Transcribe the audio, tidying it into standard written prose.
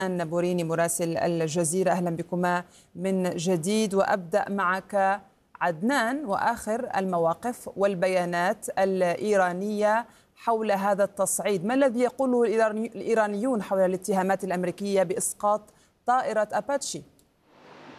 بوريني مراسل الجزيرة، أهلا بكما من جديد. وأبدأ معك عدنان، وآخر المواقف والبيانات الإيرانية حول هذا التصعيد. ما الذي يقوله الإيرانيون حول الاتهامات الأمريكية بإسقاط طائرة أباتشي؟